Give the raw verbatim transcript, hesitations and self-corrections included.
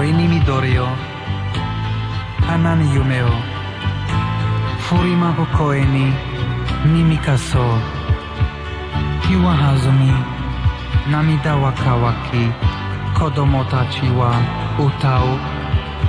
森に緑を花に夢を振りまく声に耳かそう日は弾み涙は乾き子供たちは歌う